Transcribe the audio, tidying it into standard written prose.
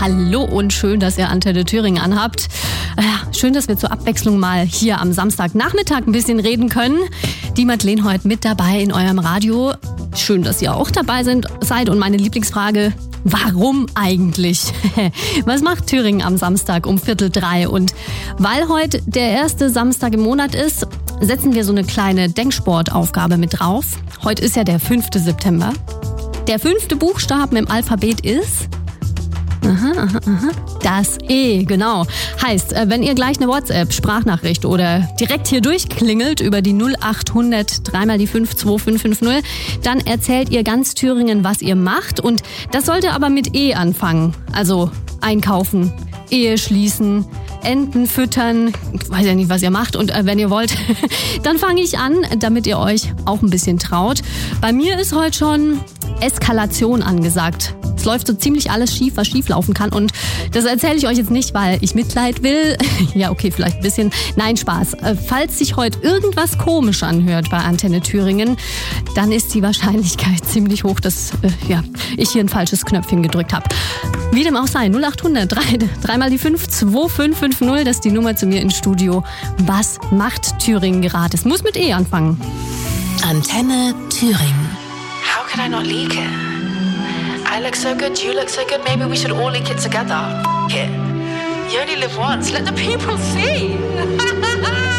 Hallo und schön, dass ihr Antenne Thüringen anhabt. Schön, dass wir zur Abwechslung mal hier am Samstagnachmittag ein bisschen reden können. Die Madeleine heute mit dabei in eurem Radio. Schön, dass ihr auch dabei seid. Und meine Lieblingsfrage: Warum eigentlich? Was macht Thüringen am Samstag um 2:45? Und weil heute der erste Samstag im Monat ist, setzen wir so eine kleine Denksportaufgabe mit drauf. Heute ist ja der 5. September. Der 5. Buchstaben im Alphabet ist das E, genau. Heißt, wenn ihr gleich eine WhatsApp-Sprachnachricht oder direkt hier durchklingelt über die 0800 3 die 5 2550, dann erzählt ihr ganz Thüringen, was ihr macht. Und das sollte aber mit E anfangen. Also einkaufen, Ehe schließen, Enten füttern. Ich weiß ja nicht, was ihr macht. Und wenn ihr wollt, dann fange ich an, damit ihr euch auch ein bisschen traut. Bei mir ist heute schon Eskalation angesagt. Es läuft so ziemlich alles schief, was schief laufen kann. Und das erzähle ich euch jetzt nicht, weil ich Mitleid will. Ja, okay, vielleicht ein bisschen. Nein, Spaß. Falls sich heute irgendwas komisch anhört bei Antenne Thüringen, dann ist die Wahrscheinlichkeit ziemlich hoch, dass ich hier ein falsches Knöpfchen gedrückt habe. Wie dem auch sei, 0800 3 die 5 2550, das ist die Nummer zu mir ins Studio. Was macht Thüringen gerade? Es muss mit E anfangen. Antenne Thüringen. How could I not leak it? I look so good, you look so good, maybe we should all leak it together. F*** it. You only live once, let the people see.